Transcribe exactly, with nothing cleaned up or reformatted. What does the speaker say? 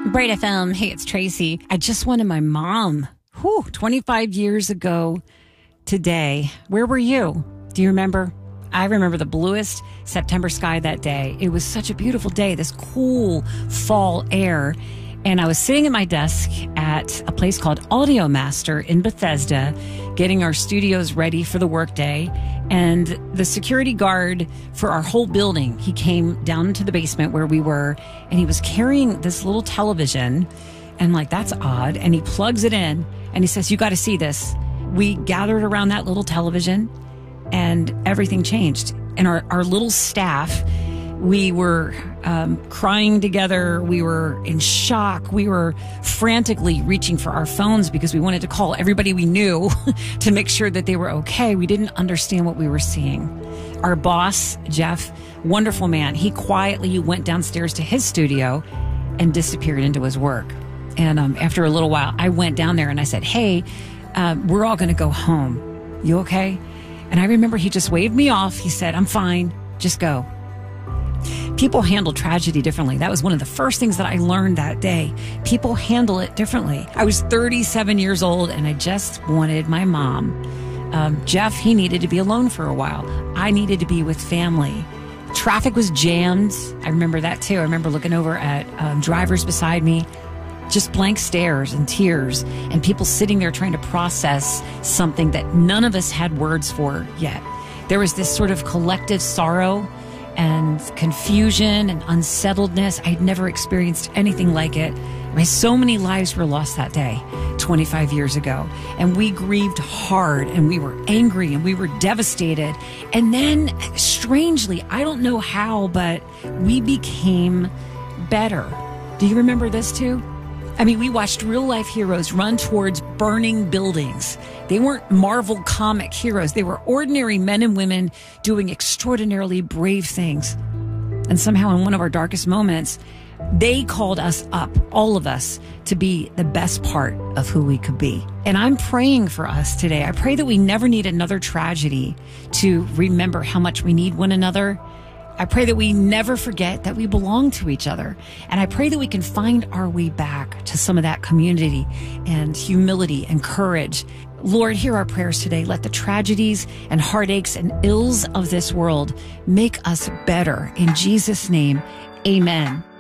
Bright F M. Hey, it's Tracy. I just wanted my mom. Whew, twenty-five years ago today. Where were you? Do you remember? I remember the bluest September sky that day. It was such a beautiful day, this cool fall air. And I was sitting at my desk at a place called Audio Master in Bethesda, getting our studios ready for the workday. And the security guard for our whole building, he came down into the basement where we were, and he was carrying this little television. And like, that's odd. And he plugs it in and he says, "You got to see this." We gathered around that little television and everything changed. And our, our little staff, we were um, crying together. We were in shock. We were frantically reaching for our phones because we wanted to call everybody we knew to make sure that they were okay. We didn't understand what we were seeing. Our boss, Jeff, wonderful man, he quietly went downstairs to his studio and disappeared into his work. And um, after a little while, I went down there and I said, "Hey, um, we're all going to go home. You okay?" And I remember he just waved me off. He said, "I'm fine. Just go." People handle tragedy differently. That was one of the first things that I learned that day. People handle it differently. I was thirty-seven years old and I just wanted my mom. Um, Jeff, he needed to be alone for a while. I needed to be with family. Traffic was jammed. I remember that too. I remember looking over at um, drivers beside me, just blank stares and tears, and people sitting there trying to process something that none of us had words for yet. There was this sort of collective sorrow and confusion and unsettledness. I'd never experienced anything like it. I mean, so many lives were lost that day, twenty-five years ago. And we grieved hard and we were angry and we were devastated. And then, strangely, I don't know how, but we became better. Do you remember this too? I mean, we watched real life heroes run towards burning buildings. They weren't Marvel comic heroes. They were ordinary men and women doing extraordinarily brave things. And somehow in one of our darkest moments, they called us up, all of us, to be the best part of who we could be. And I'm praying for us today. I pray that we never need another tragedy to remember how much we need one another. I pray that we never forget that we belong to each other. And I pray that we can find our way back to some of that community and humility and courage. Lord, hear our prayers today. Let the tragedies and heartaches and ills of this world make us better. In Jesus' name, amen.